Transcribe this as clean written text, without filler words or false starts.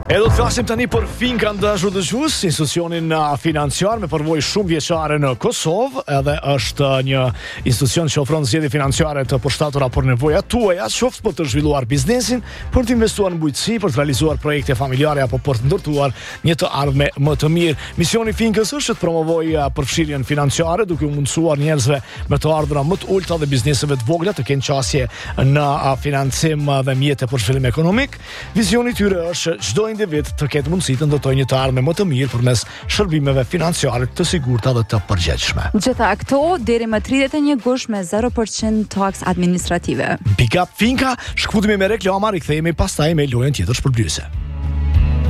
E do të flasim tani për Finkan dëshues, institucionin financiar me përvojë shumë vjeçare në Kosovë, edhe është një institucion që ofron zgjedhje financiare të përshtatura për nevojat tuaja, qoftë për të zhvilluar biznesin, për të investuar në bujqësi, për të realizuar projekte familjare apo për të ndërtuar një të ardhme më të mirë. Misioni Finkës është të promovojë përfshirjen financiare, duke u mundësuar njerëzve me të ardhura më të ulta dhe bizneseve të vogla të kenë qasje në financim dhe mjete për zhvillim ekonomik. Vizioni i tyre është çdo individ të ketë mundësi të ndërtojë një të ardhme më të mirë përmes shërbimeve financiare të sigurta dhe të përgjegjshme. Gjitha këto deri më 31 gusht me 0% taks administrative. Pick up Finka, shkputemi me reklama, rikthehemi pastaj me lojën tjetër shpërblyese.